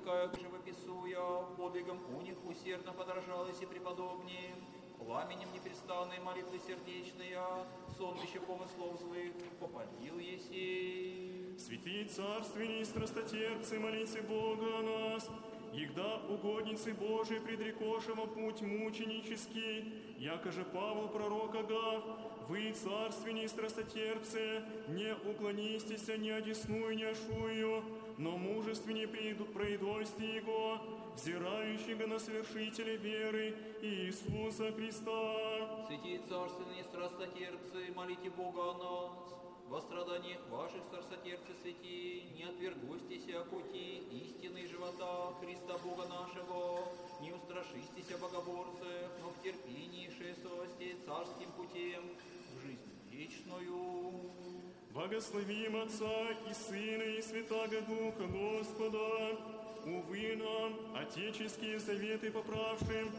привыкая к живописуя, подвигам у них усердно подражалось и преподобнее, пламенем непрестанной молитвы сердечные, сонмище помыслов злых попалил еси. Святые царственные страстотерпцы, молите Бога о нас, егда угодницы Божией предрекошего путь мученический, якоже Павел пророк Агав, вы, царственные страстотерпцы, не уклонистесь, не одесную, не ошую, но мужественнее произвольстве Его, взирающего на свершителя веры Иисуса Христа. Святые царственные страстотерпцы, молите Бога о нас. Во страданиях ваших, страстотерпцы святей, не отвергустесь о пути истины и живота Христа Бога нашего, не устрашистесь о богоборцах, но в терпении шествовасте царским путем в жизнь вечную. Благословим Отца и Сына и Святаго Духа Господа, увы нам, отеческие заветы поправшим,